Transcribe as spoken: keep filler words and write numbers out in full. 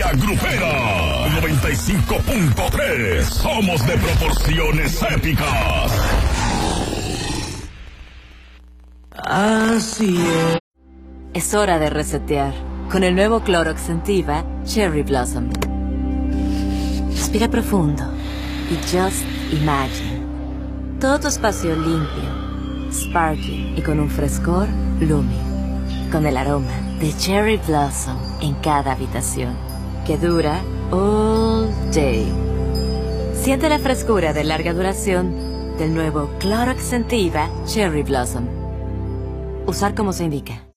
La Grupera noventa y cinco punto tres. Somos de proporciones épicas. Así es. Es hora de resetear con el nuevo Clorox Scentiva Cherry Blossom. Respira profundo y just imagine. Todo tu espacio limpio, sparkly y con un frescor Lumi. Con el aroma de Cherry Blossom en cada habitación, que dura all day. Siente la frescura de larga duración del nuevo Clorox Scentiva Cherry Blossom. Usar como se indica.